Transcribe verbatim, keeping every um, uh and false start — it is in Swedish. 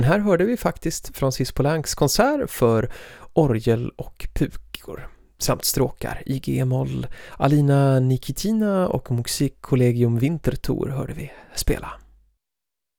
Här hörde vi faktiskt Francis Poulencs konsert för orgel och pukor samt stråkar i G-moll. Alina Nikitina och Musikkollegium Winterthur hörde vi spela.